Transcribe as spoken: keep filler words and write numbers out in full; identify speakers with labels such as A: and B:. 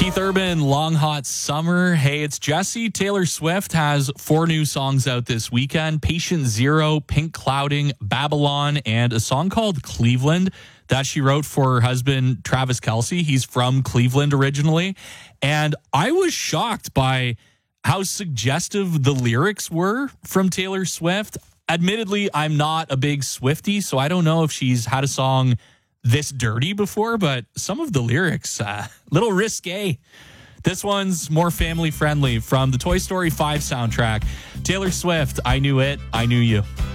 A: Keith Urban, Long Hot Summer. Hey, it's Jesse. Taylor Swift has four new songs out this weekend. Patient Zero, Pink Clouding, Babylon, and a song called Cleveland that she wrote for her husband, Travis Kelce. He's from Cleveland originally. And I was shocked by how suggestive the lyrics were from Taylor Swift. Admittedly, I'm not a big Swiftie, so I don't know if she's had a song this dirty before, but some of the lyrics, a uh, little risque. This one's more family friendly from the Toy Story five soundtrack. Taylor Swift, I Knew It, I Knew You.